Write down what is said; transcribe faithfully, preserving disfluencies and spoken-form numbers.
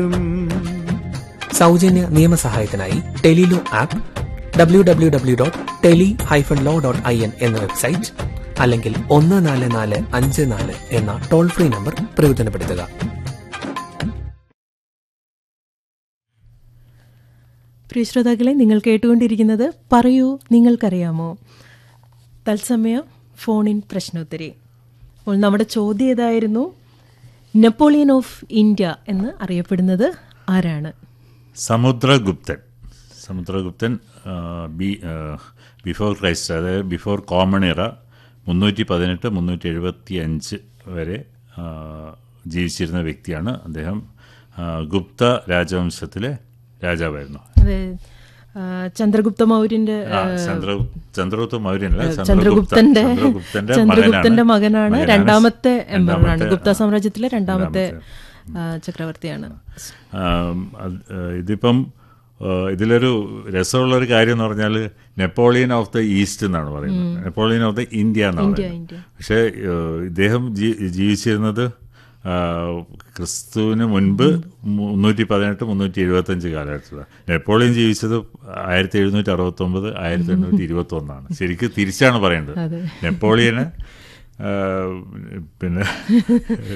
സൗജന്യ നിയമസഹായത്തിനായി Tele-Law app, W W W dot tele hyphen law dot I N എന്ന website, അല്ലെങ്കിൽ ഒന്ന് നാല് നാല് അഞ്ച് നാല് എന്ന ടോൾ ഫ്രീ നമ്പർ പ്രയോജനപ്പെടുത്തുക. പ്രിയ ശ്രോതാക്കളെ, നിങ്ങൾ കേട്ടുകൊണ്ടിരിക്കുന്നത് പറയൂ നിങ്ങൾക്കറിയാമോ, തത്സമയ ഫോൺ ഇൻ പ്രശ്നോത്തരി. അപ്പോൾ നമ്മുടെ ചോദ്യം ഏതായിരുന്നു? നെപ്പോളിയൻ ഓഫ് ഇന്ത്യ എന്ന് അറിയപ്പെടുന്നത് ആരാണ്? സമുദ്രഗുപ്തൻ. സമുദ്രഗുപ്തൻ ബി ബിഫോർ ക്രൈസ്റ്റ്, അതായത് ബിഫോർ കോമൺ ഇറ, മുന്നൂറ്റി പതിനെട്ട് മുന്നൂറ്റി എഴുപത്തി അഞ്ച് വരെ ജീവിച്ചിരുന്ന വ്യക്തിയാണ്. അദ്ദേഹം ഗുപ്ത രാജവംശത്തിലെ രാജാവായിരുന്നു. അതെ, ചന്ദ്രഗുപ്ത മൗര്യന്റെ ചന്ദ്രഗുപ്ത മൗര്യനല്ല, ചന്ദ്രഗുപ്തന്റെ ചന്ദ്രഗുപ്തന്റെ മകനാണ്. രണ്ടാമത്തെ എംപററാണ്, ഗുപ്ത സാമ്രാജ്യത്തിലെ രണ്ടാമത്തെ ചക്രവർത്തിയാണ്. ഇതിപ്പം ഇതിലൊരു രസമുള്ളൊരു കാര്യം എന്ന് പറഞ്ഞാൽ നെപ്പോളിയൻ ഓഫ് ദ ഈസ്റ്റ് എന്നാണ് പറയുന്നത്, നെപ്പോളിയൻ ഓഫ് ദ ഇന്ത്യ എന്നാണ് പറയുന്നത്. പക്ഷേ ഇദ്ദേഹം ജീവിച്ചിരുന്നത് ക്രിസ്തുവിന് മുൻപ് മുന്നൂറ്റി പതിനെട്ട് മുന്നൂറ്റി എഴുപത്തഞ്ച് കാലഘട്ടത്തിലാണ്. നെപ്പോളിയൻ ജീവിച്ചത് ആയിരത്തി എഴുന്നൂറ്റി അറുപത്തി ഒമ്പത് ആയിരത്തി എണ്ണൂറ്റി ഇരുപത്തി ഒന്നാണ്. ശരിക്കും തിരിച്ചാണ് പറയേണ്ടത്. നെപ്പോളിയന് പിന്നെ